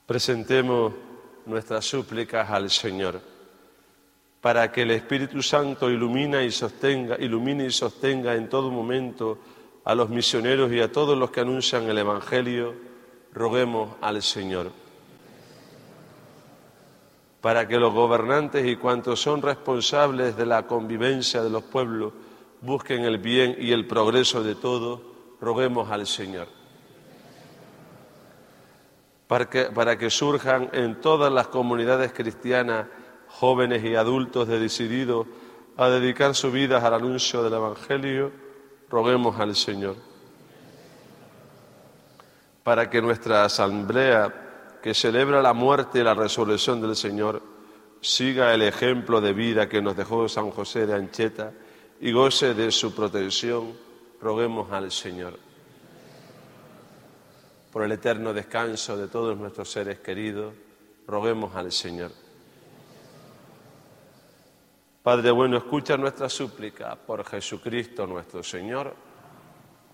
Presentemos nuestras súplicas al Señor, para que el Espíritu Santo ilumine y sostenga en todo momento a los misioneros y a todos los que anuncian el Evangelio. Roguemos al Señor. Para que los gobernantes y cuantos son responsables de la convivencia de los pueblos busquen el bien y el progreso de todos, roguemos al Señor. Para que surjan en todas las comunidades cristianas jóvenes y adultos decididos a dedicar su vida al anuncio del Evangelio, roguemos al Señor. Para que nuestra asamblea, que celebra la muerte y la resurrección del Señor, siga el ejemplo de vida que nos dejó San José de Ancheta y goce de su protección, roguemos al Señor. Por el eterno descanso de todos nuestros seres queridos, roguemos al Señor. Padre bueno, escucha nuestra súplica por Jesucristo nuestro Señor.